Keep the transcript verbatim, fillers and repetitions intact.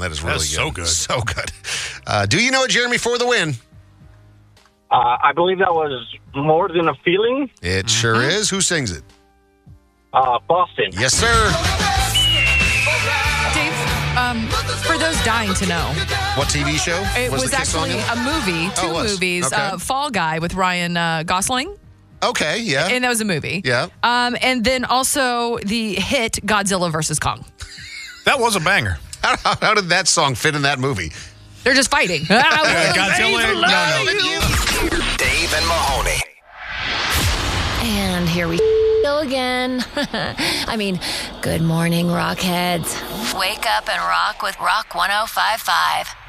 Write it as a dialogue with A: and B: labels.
A: That is really
B: That's
A: good.
B: so good.
A: So good. Uh, do you know it, Jeremy, for the win?
C: Uh, I believe that was More Than a Feeling.
A: It sure is. Who sings it?
C: Uh, Boston.
A: Yes, sir.
D: Dave, um, for those dying to know,
A: What T V show?
D: it was,
A: the Kiss song
D: actually
A: in?
D: a movie, two
A: Oh, it was.
D: movies.
A: Okay.
D: Uh, Fall Guy with Ryan uh, Gosling,
A: Okay, yeah.
D: and that was a movie.
A: Yeah.
D: Um, and then also the hit Godzilla versus Kong.
B: That was a banger.
A: How, how, how did that song fit in that movie?
D: They're just fighting.
B: Uh, Godzilla. No, no.
E: Dave and Mahoney.
F: And here we go again. I mean, good morning, Rockheads. Wake up and rock with Rock one oh five point five.